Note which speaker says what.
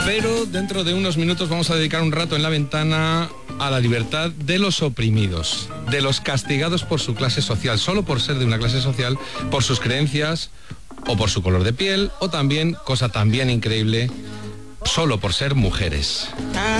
Speaker 1: Pero dentro de unos minutos vamos a dedicar un rato en la ventana a la libertad de los oprimidos, de los castigados por su clase social, solo por ser de una clase social, por sus creencias o por su color de piel, o también, cosa también increíble, solo por ser mujeres.